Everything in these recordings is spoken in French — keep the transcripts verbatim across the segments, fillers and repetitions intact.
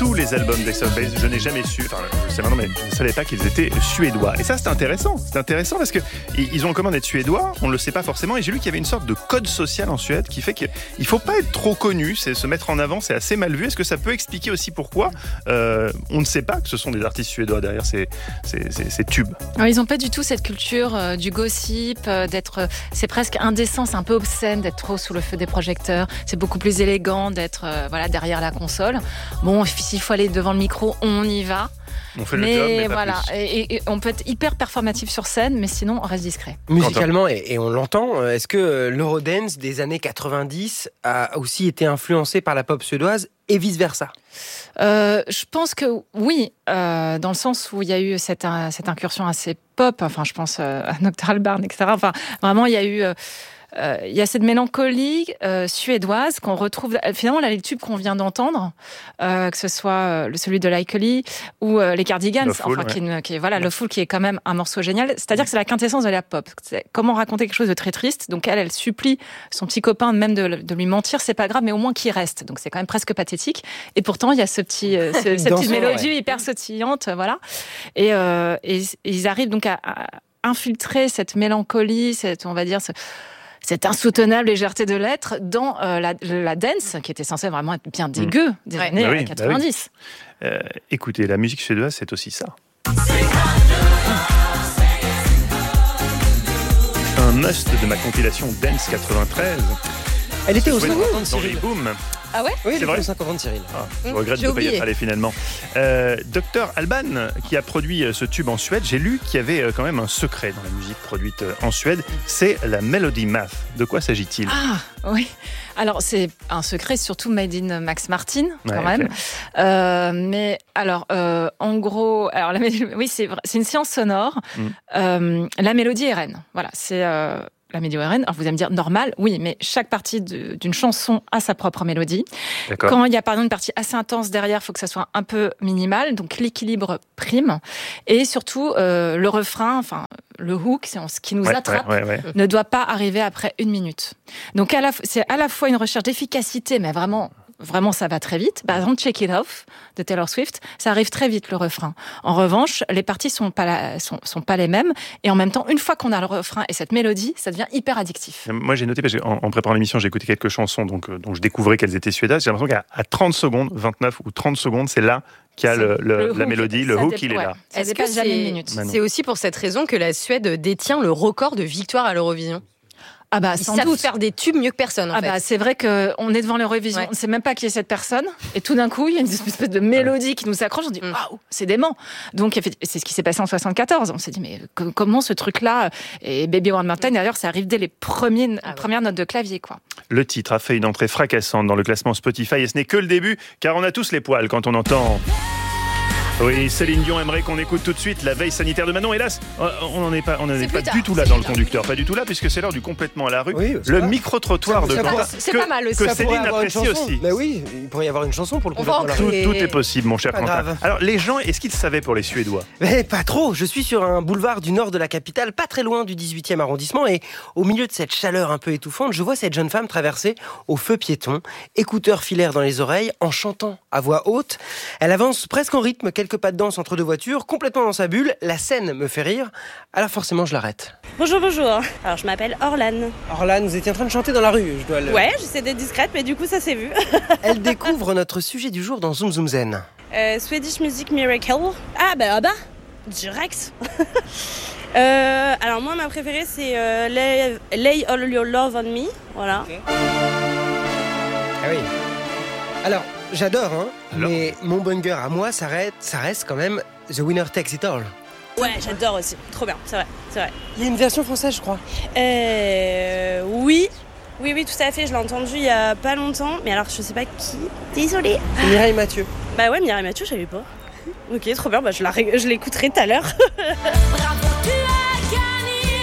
tous les albums d'Ace of Base. Je n'ai jamais su, enfin je sais maintenant, mais je ne savais pas qu'ils étaient suédois. Et ça c'est intéressant, c'est intéressant parce qu'ils ont en commun d'être suédois, on ne le sait pas forcément, et j'ai lu qu'il y avait une sorte de code social en Suède qui fait qu'il ne faut pas être trop connu, c'est se mettre en avant, c'est assez mal vu. Est-ce que ça peut expliquer aussi pourquoi euh, on ne sait pas que ce sont des artistes suédois derrière ces, ces, ces, ces tubes? Alors, ils n'ont pas du tout cette culture euh, du gossip, euh, d'être, euh, c'est presque indécent, c'est un peu obscène d'être trop sous le feu des projecteurs. C'est beaucoup plus élégant d'être euh, voilà, derrière la console. Bon, s'il faut aller devant le micro, on y va. On fait mais le job, mais pas voilà, plus. et, et on peut être hyper performatif sur scène, mais sinon on reste discret. Musicalement, et, et on l'entend, est-ce que l'Eurodance des années quatre-vingt-dix a aussi été influencé par la pop suédoise et vice-versa? Euh, je pense que oui, euh, dans le sens où il y a eu cette, euh, cette incursion assez pop, enfin je pense euh, à Nocturnal Barn, et cetera. Enfin, vraiment, il y a eu... Euh, Euh, il y a cette mélancolie euh, suédoise qu'on retrouve finalement là, les tubes qu'on vient d'entendre, euh, que ce soit euh, celui de Likely ou euh, les Cardigans, Le Fool, enfin, ouais. qui, est, qui est voilà, le Fool qui est quand même un morceau génial. C'est-à-dire que c'est la quintessence de la pop. C'est comment raconter quelque chose de très triste. Donc elle, elle supplie son petit copain même de, de lui mentir, c'est pas grave, mais au moins qu'il reste. Donc c'est quand même presque pathétique. Et pourtant il y a ce petit, euh, ce, cette petite mélodie ouais. hyper sautillante, voilà. Et, euh, et, et ils arrivent donc à, à infiltrer cette mélancolie, cette, on va dire. Ce, cette insoutenable légèreté de l'être dans euh, la, la dance, qui était censée vraiment être bien dégueu mmh. des ouais. années bah oui, quatre-vingt-dix. Bah oui. euh, écoutez, la musique suédoise, c'est aussi ça. Un must de ma compilation Dance quatre-vingt-treize. Elle était au cinquante dans les booms. Ah ouais? Oui, c'est vrai. Au cinquante Cyril. Ah, je mmh, regrette de ne pas y être allé finalement. Euh, Docteur Alban, qui a produit ce tube en Suède, j'ai lu qu'il y avait quand même un secret dans la musique produite en Suède, c'est la Melody Math. De quoi s'agit-il? Ah oui. Alors c'est un secret surtout made in Max Martin quand ouais, même. Okay. Euh, mais alors euh, en gros, alors la oui c'est c'est une science sonore. Mmh. Euh, la mélodie est reine. Voilà, c'est euh, la mélodie est reine. Alors vous allez me dire normal, oui, mais chaque partie de, d'une chanson a sa propre mélodie. D'accord. Quand il y a par exemple une partie assez intense derrière, il faut que ça soit un peu minimal, donc l'équilibre prime. Et surtout euh, le refrain, enfin le hook, c'est ce qui nous ouais, attrape, ouais, ouais, ouais. ne doit pas arriver après une minute. Donc à la, c'est à la fois une recherche d'efficacité, mais vraiment. Vraiment, ça va très vite. Par exemple, Shake It Off de Taylor Swift, ça arrive très vite, le refrain. En revanche, les parties sont pas, la, sont, sont pas les mêmes. Et en même temps, une fois qu'on a le refrain et cette mélodie, ça devient hyper addictif. Moi, j'ai noté, parce qu'en en préparant l'émission, j'ai écouté quelques chansons donc, euh, dont je découvrais qu'elles étaient suédoises. J'ai l'impression qu'à trente secondes, vingt-neuf ou trente secondes, c'est là qu'il y a le, le, le la hook, mélodie, le hook, dé- il est ouais. là. Est-ce que c'est, une minute. c'est aussi pour cette raison que la Suède détient le record de victoires à l'Eurovision? Ah bah, Ils sans savent doute. faire des tubes mieux que personne, en ah fait. Bah, c'est vrai qu'on est devant l'Eurovision, ouais. on ne sait même pas qui est cette personne, et tout d'un coup, il y a une espèce de mélodie qui nous accroche, on dit « Waouh, c'est dément !» Donc, c'est ce qui s'est passé en soixante-quatorze. On s'est dit « Mais comment ce truc-là ?» Et Baby One More Time, d'ailleurs, ça arrive dès les premiers, ah ouais. premières notes de clavier, quoi. Le titre a fait une entrée fracassante dans le classement Spotify, et ce n'est que le début, car on a tous les poils quand on entend... Oui, Céline Dion aimerait qu'on écoute tout de suite la veille sanitaire de Manon. Hélas, on n'en est pas, on n'en est pas du tout là dans le conducteur, pas du tout là, puisque c'est l'heure du complètement à la rue. Oui, le micro-trottoir de Quentin. C'est pas mal aussi. Que Céline apprécie aussi. Mais oui, il pourrait y avoir une chanson pour le complètement à la rue. Tout, tout est possible, mon cher Quentin. Alors, les gens, est-ce qu'ils savaient pour les Suédois? Mais pas trop. Je suis sur un boulevard du nord de la capitale, pas très loin du dix-huitième arrondissement, et au milieu de cette chaleur un peu étouffante, je vois cette jeune femme traverser au feu piéton, écouteurs filaires dans les oreilles, en chantant à voix haute. Elle avance presque en rythme, quelques pas de danse entre deux voiture, complètement dans sa bulle. La scène me fait rire, alors forcément je l'arrête. Bonjour, bonjour. Alors je m'appelle Orlan. Orlan, vous étiez en train de chanter dans la rue, je dois le... Ouais, j'essaie d'être discrète, mais du coup ça s'est vu. Elle découvre notre sujet du jour dans Zoom Zoom Zen. Euh, Swedish Music Miracle. Ah bah, ah bah, direct. euh, alors moi ma préférée c'est euh, Lay, Lay All Your Love on Me, voilà. Okay. Ah oui. Alors, j'adore, hein, Alors. mais mon banger à moi, ça reste, ça reste quand même The Winner Takes It All. Ouais, j'adore aussi. Trop bien, c'est vrai, c'est vrai. Il y a une version française, je crois. Euh... Oui. Oui, oui, tout à fait. Je l'ai entendu il y a pas longtemps. Mais alors, je sais pas qui. Désolée. Mireille Mathieu. Bah ouais, Mireille Mathieu, je savais pas. Ok, trop bien. Bah, je, la ré... je l'écouterai tout à l'heure. Bravo, tu as gagné.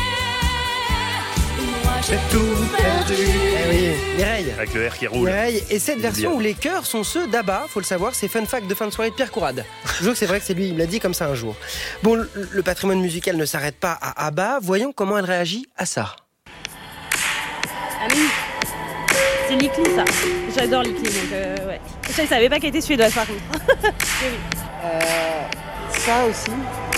Moi, j'ai tout perdu. Eh oui, Mireille. Avec le R qui roule. Mireille. Et cette version où les chœurs sont ceux d'Abba, faut le savoir, c'est fun fact de fin de soirée de Pierre Courade. Je jure que c'est vrai que c'est lui, il me l'a dit comme ça un jour. Bon, le, le patrimoine musical ne s'arrête pas à Abba. Voyons comment elle réagit à ça. Ah oui, c'est Likely ça. J'adore Likely, donc euh, ouais. Je ne savais pas qu'elle était suédoise par contre. euh, ça aussi.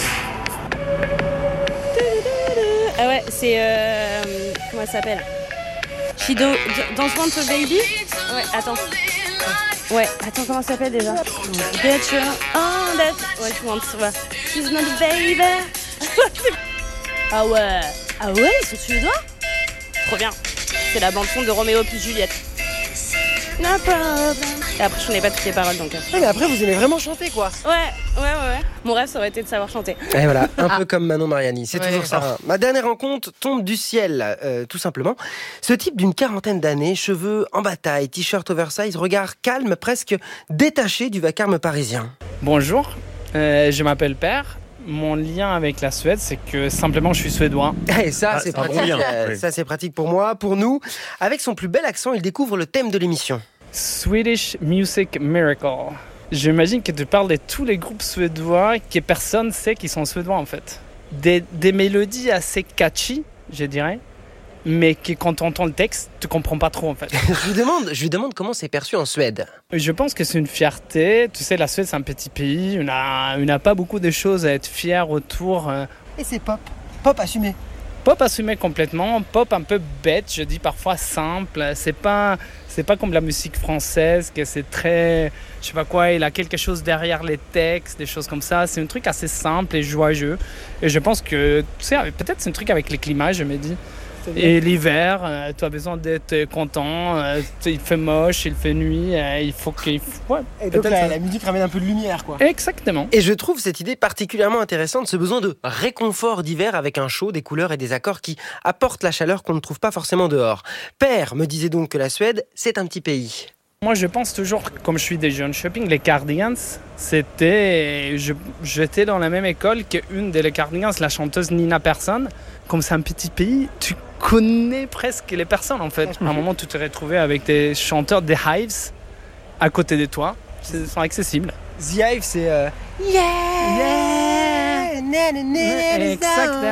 Ah ouais, c'est... Euh, comment elle s'appelle? She do, Don't Want a Baby? Ouais, attends. Ouais, attends, comment ça s'appelle déjà? Get your... Oh, that... Ouais, she wants... Ouais. She's not a baby. Ah ouais. Ah ouais, ils sont suédois? Trop bien. C'est la bande-son de Roméo plus Juliette. No problem. Et après, je connais pas toutes les paroles, donc... Ouais, mais après, vous aimez vraiment chanter, quoi. Ouais, ouais, ouais, ouais. Mon rêve, ça aurait été de savoir chanter. Et voilà, un ah. peu comme Manon Mariani, c'est ouais, toujours ça. Oh. Ma dernière rencontre tombe du ciel, euh, tout simplement. Ce type d'une quarantaine d'années, cheveux en bataille, t-shirt oversize, regard calme, presque détaché du vacarme parisien. Bonjour, euh, je m'appelle Père. Mon lien avec la Suède, c'est que simplement je suis suédois. Et ça, ah, c'est pratique. Bon euh, oui. Ça, c'est pratique pour moi, pour nous. Avec son plus bel accent, il découvre le thème de l'émission. Swedish Music Miracle. J'imagine que tu parles de tous les groupes suédois que personne ne sait qu'ils sont suédois en fait. Des, des mélodies assez catchy, je dirais, mais que quand tu entends le texte, tu comprends pas trop en fait. je, lui demande, je lui demande comment c'est perçu en Suède. Je pense que c'est une fierté. Tu sais, la Suède, c'est un petit pays. On n'a on a pas beaucoup de choses à être fiers autour. Et c'est pop. Pop assumé. Pop assumé complètement. Pop un peu bête, je dis parfois simple. C'est pas, c'est pas comme la musique française, que c'est très... Je sais pas quoi, il a quelque chose derrière les textes, des choses comme ça. C'est un truc assez simple et joyeux. Et je pense que, tu sais, peut-être c'est un truc avec les climats, je me dis. Et l'hiver, euh, tu as besoin d'être content, euh, il fait moche, il fait nuit, euh, il faut qu'il... Ouais, et donc la, la musique ramène un peu de lumière, quoi. Exactement. Et je trouve cette idée particulièrement intéressante, ce besoin de réconfort d'hiver avec un chaud, des couleurs et des accords qui apportent la chaleur qu'on ne trouve pas forcément dehors. Père me disait donc que la Suède, c'est un petit pays. Moi, je pense toujours, comme je suis des jeunes shopping, les Cardigans, c'était... Je, j'étais dans la même école qu'une des Cardigans, la chanteuse Nina Persson. Comme c'est un petit pays, tu connais presque les personnes, en fait. À un moment, tu te retrouvais avec des chanteurs des Hives à côté de toi. Ils sont accessibles. The Hive, c'est... Euh... Yeah, yeah, Exactement.